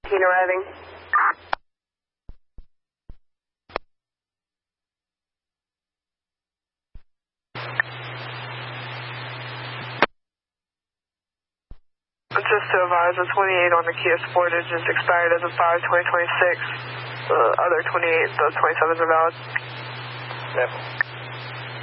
arriving. Just to advise, the 28 on the Kia Sportage is expired as of 5/2026. The other 28, the 27s are valid. Yep.